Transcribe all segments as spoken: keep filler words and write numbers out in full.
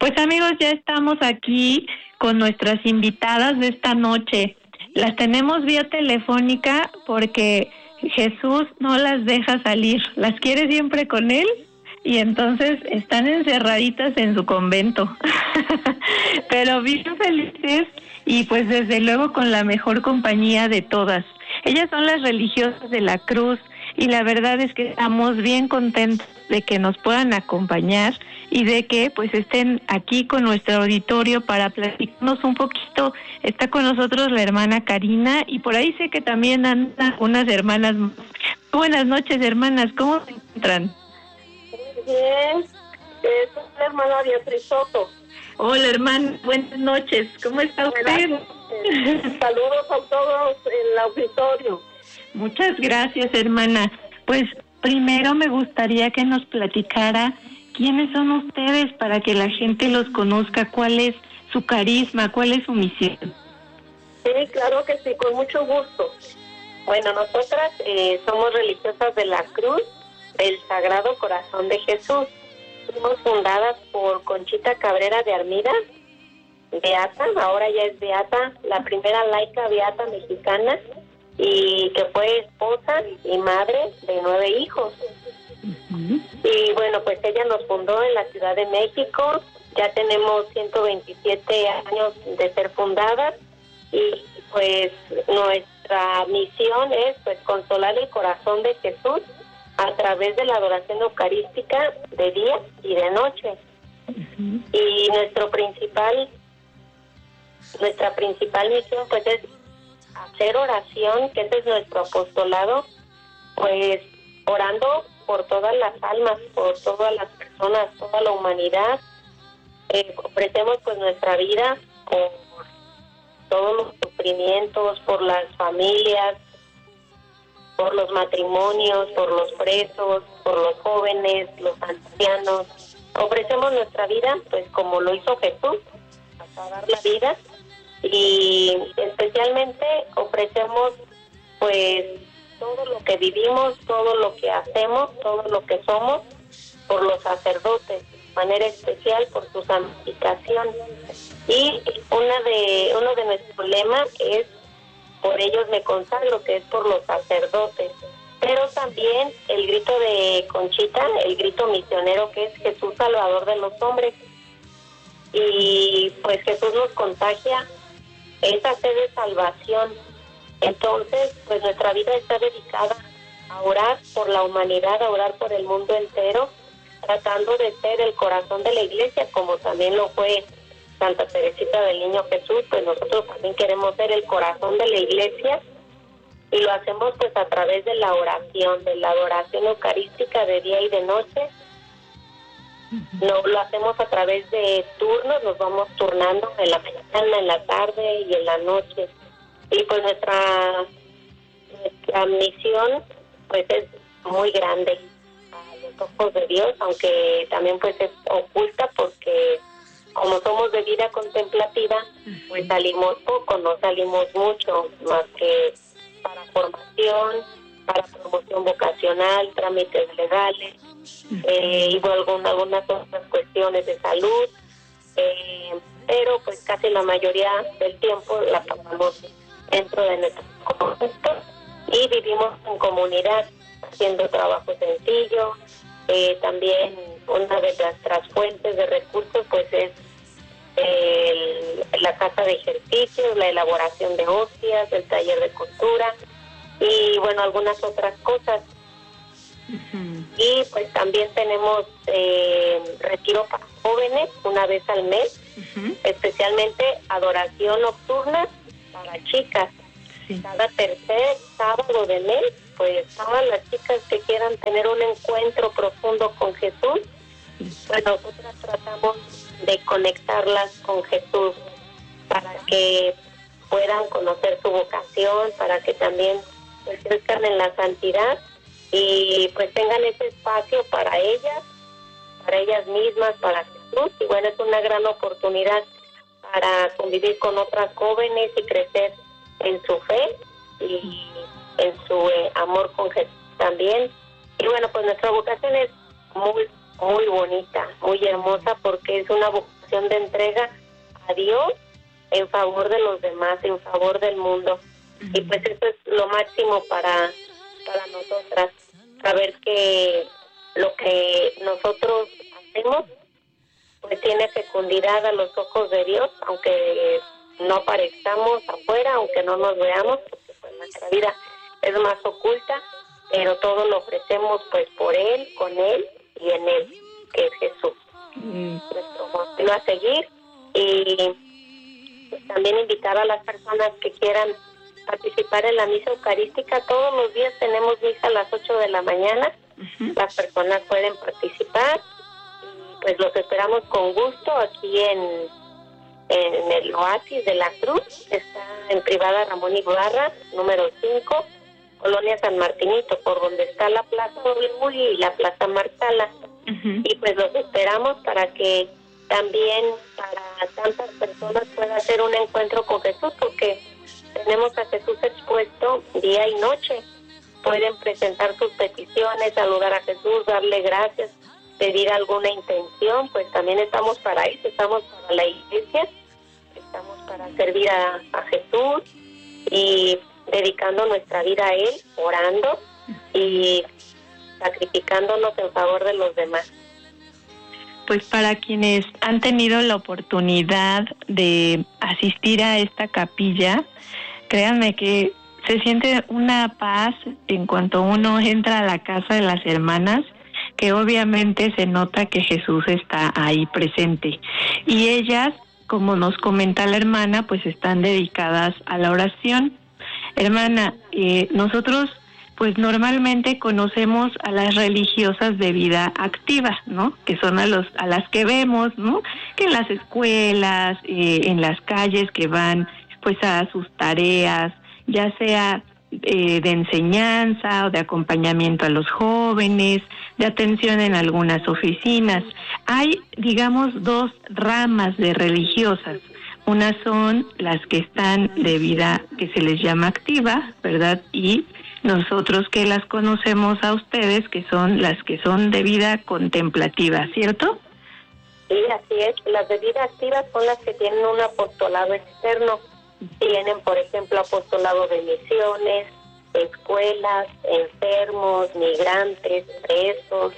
Pues amigos, ya estamos aquí con nuestras invitadas de esta noche. Las tenemos vía telefónica porque Jesús no las deja salir, las quiere siempre con él y entonces están encerraditas en su convento. Pero bien felices y pues desde luego con la mejor compañía de todas. Ellas son las religiosas de la Cruz y la verdad es que estamos bien contentos de que nos puedan acompañar y de que pues estén aquí con nuestro auditorio para platicarnos un poquito. Está con nosotros la hermana Karina y por ahí sé que también andan unas hermanas. Buenas noches, hermanas, ¿cómo se encuentran? Bien, es la hermana Beatriz Soto. Hola, hermana, buenas noches, ¿cómo está usted? Buenas, eh, saludos a todos en el auditorio. Muchas gracias, hermana. Pues primero me gustaría que nos platicara quiénes son ustedes para que la gente los conozca, cuál es su carisma, cuál es su misión. Sí, claro que sí, con mucho gusto. Bueno, nosotras eh, somos religiosas de la Cruz del Sagrado Corazón de Jesús. Fuimos fundadas por Conchita Cabrera de Armida, beata, ahora ya es beata, la primera laica beata mexicana, y que fue esposa y madre de nueve hijos. Uh-huh. Y bueno, pues ella nos fundó en la Ciudad de México, ya tenemos ciento veintisiete años de ser fundadas, y pues nuestra misión es pues consolar el corazón de Jesús a través de la adoración eucarística de día y de noche. Uh-huh. Y nuestro principal, nuestra principal misión pues es hacer oración, que ese es nuestro apostolado, pues orando por todas las almas, por todas las personas, toda la humanidad. Eh, ofrecemos pues nuestra vida por todos los sufrimientos, por las familias, por los matrimonios, por los presos, por los jóvenes, los ancianos. Ofrecemos nuestra vida, pues como lo hizo Jesús, hasta dar la vida, y especialmente ofrecemos, pues, todo lo que vivimos, todo lo que hacemos, todo lo que somos, por los sacerdotes, de manera especial por su santificación. Y una de uno de nuestros lemas es por ellos me consagro, que es por los sacerdotes, pero también el grito de Conchita, el grito misionero, que es Jesús Salvador de los hombres. Y pues Jesús nos contagia esa sed de salvación. Entonces, pues nuestra vida está dedicada a orar por la humanidad, a orar por el mundo entero, tratando de ser el corazón de la iglesia, como también lo fue Santa Teresita del Niño Jesús. Pues nosotros también queremos ser el corazón de la iglesia y lo hacemos pues a través de la oración, de la adoración eucarística de día y de noche. No, lo hacemos a través de turnos, nos vamos turnando en la mañana, en la tarde y en la noche. Y pues nuestra, nuestra misión pues es muy grande a los ojos de Dios, aunque también pues es oculta porque como somos de vida contemplativa, pues salimos poco, no salimos mucho, más que para formación, para promoción vocacional, trámites legales, eh, y bueno, algunas otras cuestiones de salud, eh, pero pues casi la mayoría del tiempo la pasamos dentro de nuestro contexto y vivimos en comunidad, haciendo trabajo sencillo. Eh, también una de nuestras fuentes de recursos pues es el, la casa de ejercicios, la elaboración de hostias, el taller de costura y bueno, algunas otras cosas. Uh-huh. Y pues también tenemos eh, retiro para jóvenes una vez al mes, uh-huh. especialmente adoración nocturna para chicas. Sí. Cada tercer sábado de mes, pues todas las chicas que quieran tener un encuentro profundo con Jesús, pues nosotras tratamos de conectarlas con Jesús para que puedan conocer su vocación, para que también pues, crezcan en la santidad y pues tengan ese espacio para ellas, para ellas mismas, para Jesús. Y bueno, es una gran oportunidad para convivir con otras jóvenes y crecer en su fe y en su eh, amor con Jesús también. Y bueno, pues nuestra vocación es muy muy bonita, muy hermosa, porque es una vocación de entrega a Dios en favor de los demás, en favor del mundo. Uh-huh. Y pues eso es lo máximo para, para nosotras, saber que lo que nosotros hacemos pues tiene fecundidad a los ojos de Dios, aunque no aparezcamos afuera, aunque no nos veamos, porque pues nuestra vida es más oculta, pero todo lo ofrecemos pues por Él, con Él y en Él, que es Jesús. Mm. Nuestro modelo a seguir. Y pues, también invitar a las personas que quieran participar en la misa eucarística. Todos los días tenemos misa a las ocho de la mañana. Uh-huh. Las personas pueden participar y pues los esperamos con gusto aquí en, en el Oasis de la Cruz. Está en Privada Ramón Ibarra, número cinco, Colonia San Martinito, por donde está la Plaza W y la Plaza Marsala. Uh-huh. Y pues los esperamos para que también para tantas personas pueda hacer un encuentro con Jesús, porque tenemos a Jesús expuesto día y noche. Pueden presentar sus peticiones, saludar a Jesús, darle gracias, pedir alguna intención, pues también estamos para eso, estamos para la iglesia, estamos para servir a, a Jesús y dedicando nuestra vida a Él, orando y sacrificándonos en favor de los demás. Pues para quienes han tenido la oportunidad de asistir a esta capilla, créanme que se siente una paz en cuanto uno entra a la casa de las hermanas, que obviamente se nota que Jesús está ahí presente. Y ellas, como nos comenta la hermana, pues están dedicadas a la oración. Hermana, eh, nosotros pues normalmente conocemos a las religiosas de vida activa, ¿no? Que son a los a las que vemos, ¿no? Que en las escuelas, eh, en las calles, que van pues a sus tareas, ya sea eh, de enseñanza o de acompañamiento a los jóvenes, de atención en algunas oficinas. Hay, digamos, dos ramas de religiosas. Unas son las que están de vida que se les llama activa, ¿verdad? Y nosotros que las conocemos a ustedes, que son las que son de vida contemplativa, ¿cierto? Sí, así es. Las de vida activa son las que tienen un apostolado externo. Tienen, por ejemplo, apostolado de misiones, escuelas, enfermos, migrantes, presos,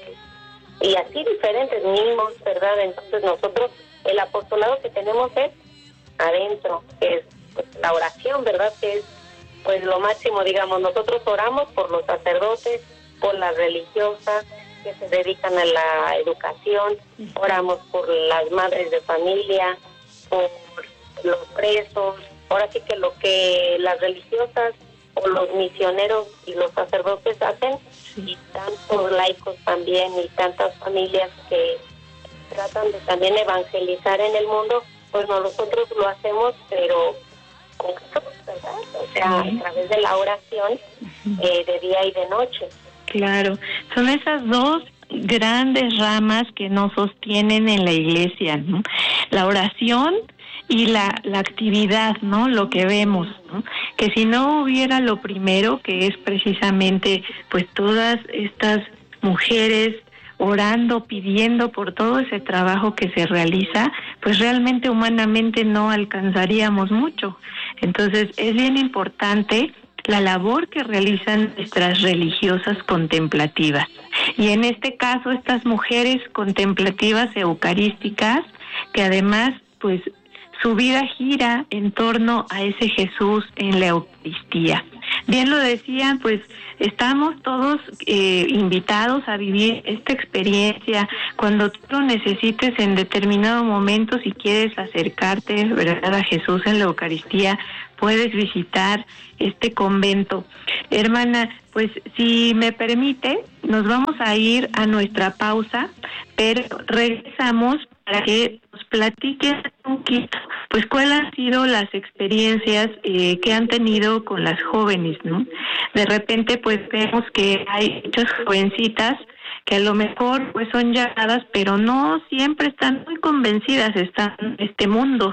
y así diferentes niños, ¿verdad? Entonces nosotros, el apostolado que tenemos es adentro, que es pues, la oración, ¿verdad? Que es pues lo máximo, digamos. Nosotros oramos por los sacerdotes, por las religiosas que se dedican a la educación, oramos por las madres de familia, por los presos. Ahora sí que lo que las religiosas o los misioneros y los sacerdotes hacen, y tantos laicos también y tantas familias que tratan de también evangelizar en el mundo, pues nosotros lo hacemos, pero con Jesús, ¿verdad? O sea, sí, a través de la oración eh, de día y de noche. Claro, son esas dos grandes ramas que nos sostienen en la iglesia, ¿no? La oración y la, la actividad, ¿no? Lo que vemos, ¿no? Que si no hubiera lo primero, que es precisamente pues todas estas mujeres orando, pidiendo por todo ese trabajo que se realiza, pues realmente humanamente no alcanzaríamos mucho. Entonces es bien importante la labor que realizan nuestras religiosas contemplativas. Y en este caso, estas mujeres contemplativas eucarísticas, que además, pues, su vida gira en torno a ese Jesús en la Eucaristía. Bien lo decían, pues estamos todos eh, invitados a vivir esta experiencia. Cuando tú lo necesites en determinado momento, si quieres acercarte, ¿verdad?, a Jesús en la Eucaristía, puedes visitar este convento. Hermana, pues si me permite, nos vamos a ir a nuestra pausa, pero regresamos para que nos platiquen un poquito, pues cuáles han sido las experiencias eh, que han tenido con las jóvenes, ¿no? De repente, pues vemos que hay muchas jovencitas que a lo mejor pues son llamadas, pero no siempre están muy convencidas, están en este mundo,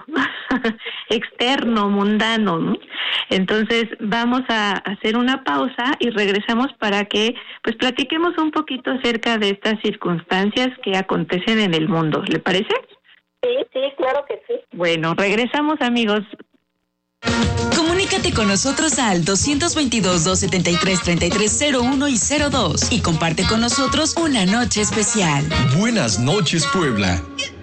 externo, mundano, ¿no? Entonces vamos a hacer una pausa y regresamos para que pues platiquemos un poquito acerca de estas circunstancias que acontecen en el mundo. ¿Le parece? Sí, sí, claro que sí. Bueno, regresamos, amigos. Comunícate con nosotros al dos veintidós, doscientos setenta y tres, treinta y tres cero uno y cero dos y comparte con nosotros una noche especial. Buenas noches, Puebla.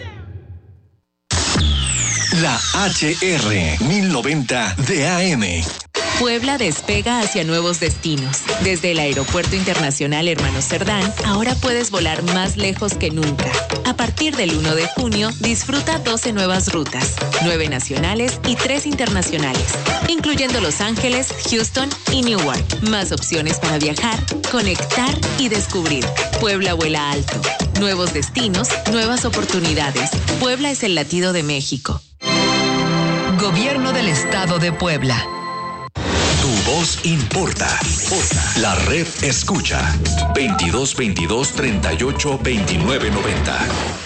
La H R mil noventa de A M. Puebla despega hacia nuevos destinos. Desde el Aeropuerto Internacional Hermano Cerdán, ahora puedes volar más lejos que nunca. A partir del uno de junio, disfruta doce nuevas rutas, nueve nacionales y tres internacionales, incluyendo Los Ángeles, Houston y Newark. Más opciones para viajar, conectar y descubrir. Puebla vuela alto. Nuevos destinos, nuevas oportunidades. Puebla es el latido de México. Gobierno del Estado de Puebla. Tu voz importa. La red escucha. veintidós veintidós, treinta y ocho, veintinueve noventa.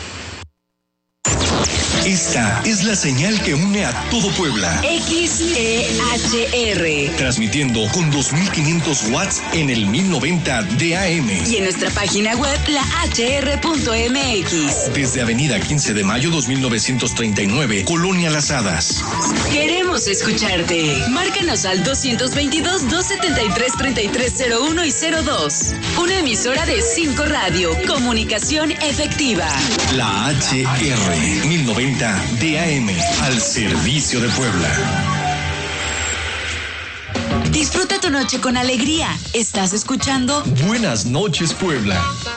Esta es la señal que une a todo Puebla. X E H R. Transmitiendo con dos mil quinientos watts en el mil noventa de A M. Y en nuestra página web, la H R punto M X. Desde Avenida quince de mayo dos mil novecientos treinta y nueve, Colonia Las Hadas. Queremos escucharte. Márcanos al dos veintidós, doscientos setenta y tres, treinta y tres cero uno y cero dos. Una emisora de cinco Radio. Comunicación efectiva. La H R mil noventa de A M, al servicio de Puebla. Disfruta tu noche con alegría. Estás escuchando Buenas noches, Puebla.